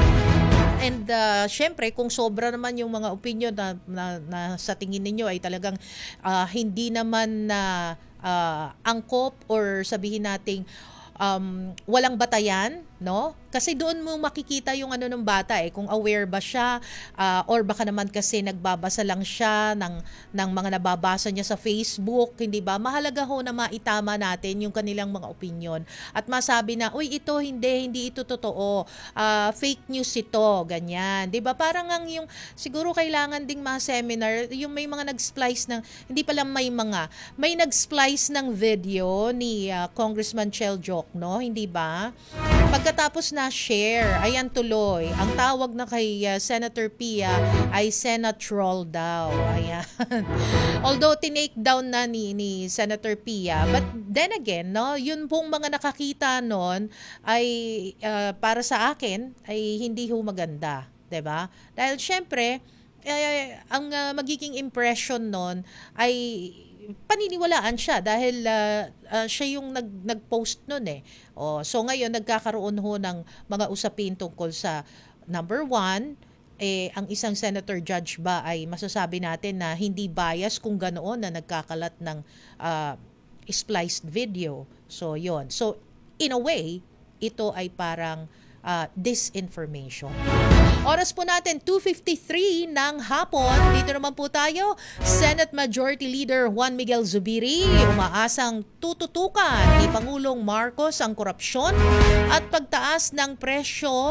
And uh, syempre, kung sobra naman yung mga opinion na, na, na sa tingin ninyo ay talagang uh, hindi naman na uh, angkop or sabihin nating um, walang batayan, no? Kasi doon mo makikita yung ano ng bata eh, kung aware ba siya uh, or baka naman kasi nagbabasa lang siya ng, ng mga nababasa niya sa Facebook, hindi ba? Mahalaga ho na maitama natin yung kanilang mga opinion at masabi na, uy, ito hindi, hindi ito totoo, uh, fake news ito, ganyan. Di ba? Parang ang yung, siguro kailangan ding mga seminar, yung may mga nag-splice ng, hindi pala may mga, may nag-splice ng video ni uh, Congressman Chel Jokno, hindi ba? Pagkatapos na share, ayan tuloy. Ang tawag na kay uh, Senator Pia ay Senate troll daw. Ayan. Although tinake down na ni, ni Senator Pia, but then again, no, yun pong mga nakakita noon ay uh, para sa akin ay hindi ho maganda, 'di ba? Dahil syempre, eh, ang uh, magiging impression noon ay paniniwalaan siya dahil uh, uh, siya yung nag nag-post noon eh. Oh, so ngayon nagkakaroon ho ng mga usapin tungkol sa number one, eh ang isang senator judge ba ay masasabi natin na hindi bias kung ganoon na nagkakalat ng uh, spliced video. So yon. So in a way, ito ay parang uh, disinformation. Oras po natin, two fifty-three ng hapon. Dito naman po tayo, Senate Majority Leader Juan Miguel Zubiri umaasang tututukan ni Pangulong Marcos ang korupsyon at pagtaas ng presyo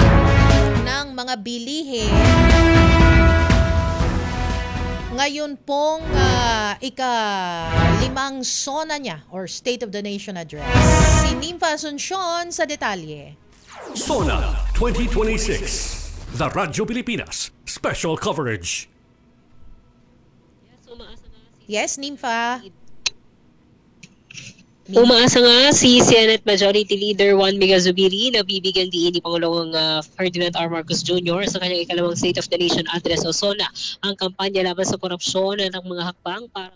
ng mga bilihin. Ngayon pong uh, ika-limang SONA niya or State of the Nation Address. Si Nympha Asuncion sa detalye. SONA twenty twenty-six. The Radyo Pilipinas Special Coverage. Yes, Nympha. Umaasa nga si Senate Majority Leader Juan Miguel Zubiri na bibigyan diin ni Pangulong uh, Ferdinand R. Marcos Junior sa kanyang ikalawang State of the Nation Address o SONA ang kampanya laban sa korupsyon ng mga hakbang para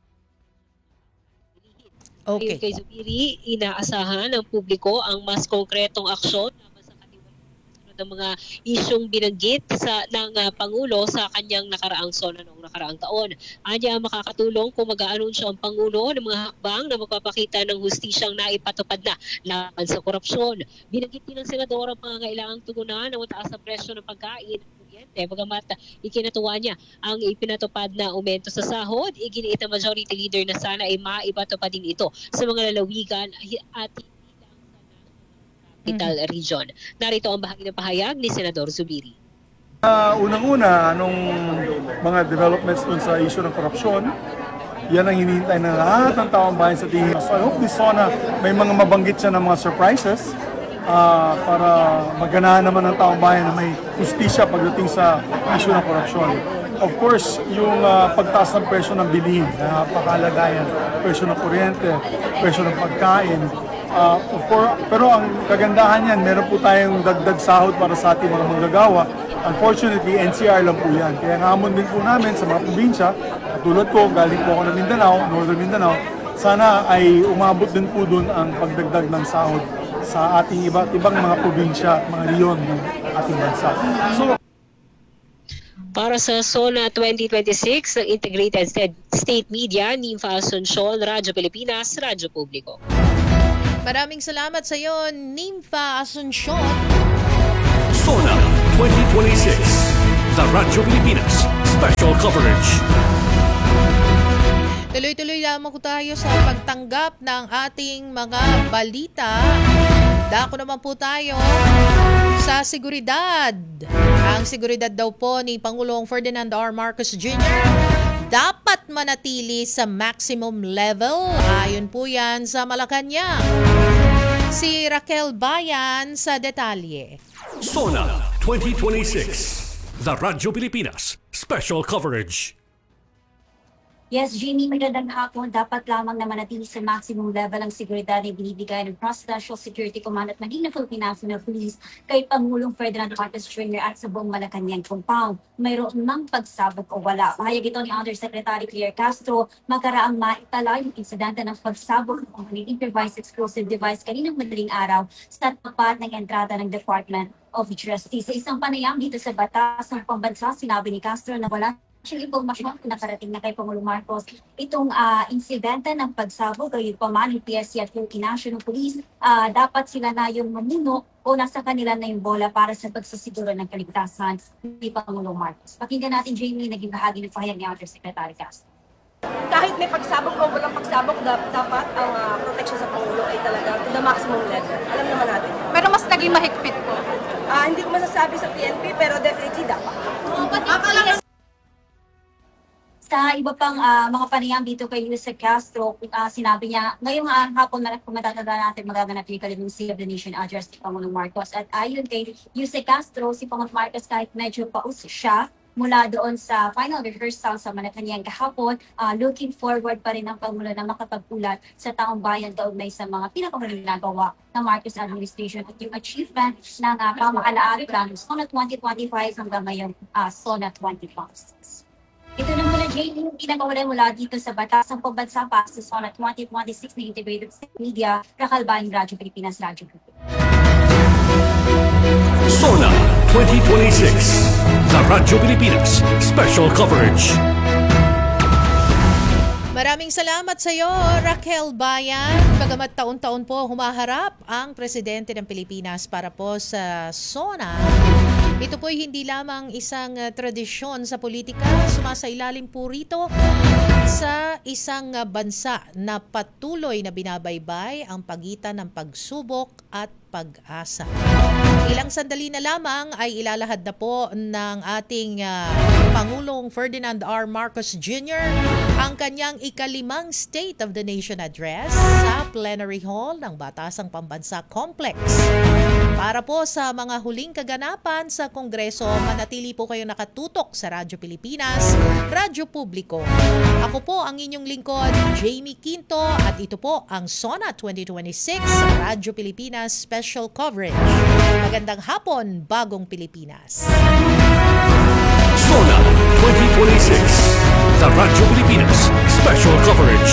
Okay. Ayon kay Zubiri, inaasahan ng publiko ang mas konkretong aksyon ng mga isyong binanggit sa ng uh, Pangulo sa kanyang nakaraang SONA noong nakaraang taon. Anya makakatulong kung mag-aanunsyo ang Pangulo ng mga hakbang na magpapakita ng hustisyang naipatupad na laban sa korupsyon. Binanggit din ng Senador ang pangangailangang tugunan ng mataas na presyo ng pagkain at kuryente. Bagamat ikinatuwa niya ang ipinatupad na aumento sa sahod, iginiit ang Majority Leader na sana ay maipatupad din ito sa mga lalawigan at Capital mm-hmm. Region. Narito ang bahagi ng pahayag ni Senador Zubiri. Uh, unang-una, anong mga developments dun sa issue ng korupsyon, yan ang hinihintay ng lahat ng taong bayan sa tingin. So I hope this SONA may mga mabanggit siya ng mga surprises uh, para maganahan naman ng taong bayan na may justisya pagdating sa issue ng korupsyon. Of course, yung uh, pagtaas ng presyo ng bilihin, napakahalaga yan. Presyo ng kuryente, presyo ng pagkain, Uh, of course, pero ang kagandahan yan, meron po tayong dagdag sahod para sa ating mga manggagawa. Unfortunately, N C R lang po yan. Kaya hamon din po namin sa mga probinsya, katulad ko, galing po ako ng Mindanao, Northern Mindanao, sana ay umabot din po dun ang pagdagdag ng sahod sa ating iba't ibang mga probinsya at mga riyon ng ating bansa. So, Para sa SONA twenty twenty-six ng Integrated State Media, Nympha Asuncion, Radyo Pilipinas, Radyo Publiko. Maraming salamat sa iyo, Nympha Asuncion. SONA twenty twenty-six, The Radyo Pilipinas Special Coverage. Tuloy-tuloy lamang ko tayo sa pagtanggap ng ating mga balita. Dako naman po tayo sa seguridad. Ang seguridad daw po ni Pangulong Ferdinand R. Marcos Junior dapat manatili sa maximum level. Ayon po yan sa Malacanang. Si Raquel Bayan sa detalye. SONA twenty twenty-six, The Radyo Pilipinas Special Coverage. Yes, Jamie, magandang hapon. Dapat lamang na manatili sa maximum level ang seguridad na binibigay ng Presidential Security Command at maging ng Philippine National Police kay Pangulong Ferdinand Marcos Junior at sa buong Malacanang compound. Mayroon ng pagsabog o wala. Mahayag ito ni Undersecretary Claire Castro magkaraang maitala yung insidente ng pagsabog ng improvised explosive device kaninang madaling araw sa tapat ng entrada ng Department of Justice. Sa isang panayam dito sa batas ng pambansa, sinabi ni Castro na wala siyang impormasyon na nakarating na kay Pangulong Marcos itong uh, insidente ng pagsabog. Gayon pa man, yung P S C at Philippine National Police, uh, dapat sila na yung mamuno o nasa kanila na yung bola para sa pagsasiguro ng kaligtasan ni Pangulong Marcos. Pakinggan natin, Jamie, naging bahagi ng pahayag ni Undersecretary Castro. Kahit may pagsabog o walang pagsabog, dapat ang uh, protection sa Pangulo ay talaga to the maximum level. Alam naman natin. Pero mas naging mahigpit po. Uh, hindi ko masasabi sa P N P, pero definitely dapat. Sa iba pang uh, mga panayam dito kay Yusek Castro, uh, sinabi niya, ngayong uh, hapon na kung matatanda natin magaganap yung kalimang State of the Nation address ni Pangulong Marcos. At ayon kay Yusek Castro, si Pangulong Marcos kahit medyo paus siya mula doon sa final rehearsal sa Malacanang kahapon, uh, looking forward pa rin ang Pangulo na makapagpulat sa taong bayan kaugnay sa mga pinakamuling ginagawa ng Marcos administration at yung achievement ng uh, pamahalaan plan SONA twenty twenty-five hanggang ngayong uh, SONA twenty twenty-six. Ito na muna, Jane, yung pinakawalan mula dito sa Batasang Pambansa para sa SONA twenty twenty-six na Integrated State Media, Rakalbaing Radyo Pilipinas, Radyo Pilipinas. SONA twenty twenty-six, The Radyo Pilipinas Special Coverage. Maraming salamat sa iyo, Raquel Bayan. Bagamat taon-taon po humaharap ang Presidente ng Pilipinas para po sa SONA, ito po'y hindi lamang isang uh, tradisyon sa politika, sumasailalim po rito sa isang uh, bansa na patuloy na binabaybay ang pagitan ng pagsubok at pag-asa. Ilang sandali na lamang ay ilalahad na po ng ating uh, Pangulong Ferdinand R. Marcos Junior ang kanyang ikalimang State of the Nation Address sa Plenary Hall ng Batasang Pambansa Complex. Para po sa mga huling kaganapan sa Kongreso, manatili po kayo nakatutok sa Radyo Pilipinas, Radyo Publiko. Ako po ang inyong lingkod, Jamie Quinto, at ito po ang SONA twenty twenty-six Radyo Pilipinas Special Coverage. Magandang hapon, Bagong Pilipinas. SONA twenty twenty-six, The Radyo Pilipinas Special Coverage.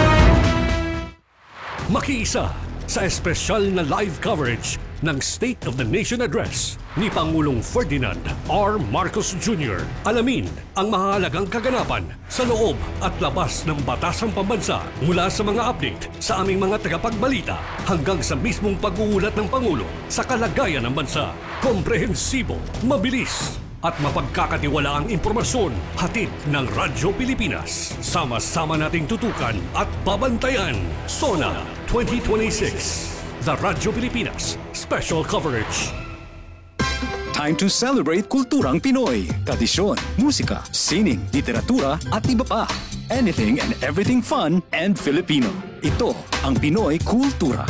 Makiisa sa espesyal na live coverage ng State of the Nation Address ni Pangulong Ferdinand R. Marcos Junior Alamin ang mahalagang kaganapan sa loob at labas ng Batasang Pambansa mula sa mga update sa aming mga tagapagbalita hanggang sa mismong pag-uulat ng Pangulo sa kalagayan ng bansa. Komprehensibo, mabilis at mapagkakatiwalaang impormasyon hatid ng Radyo Pilipinas. Sama-sama nating tutukan at babantayan. SONA twenty twenty-six, The Radyo Pilipinas Special Coverage. Time to celebrate kulturang Pinoy. Tradisyon, musika, sining, literatura at iba pa. Anything and everything fun and Filipino. Ito ang Pinoy Kultura.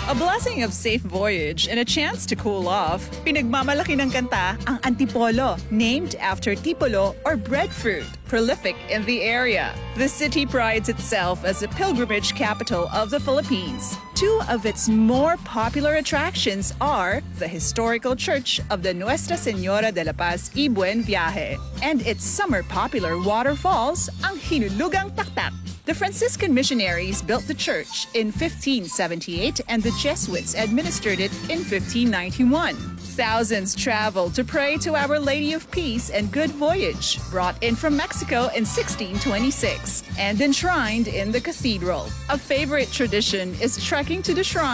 A blessing of safe voyage and a chance to cool off. Pinagmamalaki ng kanta ang Antipolo, named after tipolo or breadfruit, prolific in the area. The city prides itself as a pilgrimage capital of the Philippines. Two of its more popular attractions are the historical church of the Nuestra Señora de la Paz y Buen Viaje and its summer popular waterfalls, ang Hinulugang Taktak. The Franciscan missionaries built the church in fifteen seventy-eight and the Jesuits administered it in fifteen ninety-one. Thousands traveled to pray to Our Lady of Peace and Good Voyage, brought in from Mexico in sixteen twenty-six and enshrined in the cathedral. A favorite tradition is trekking to the shrine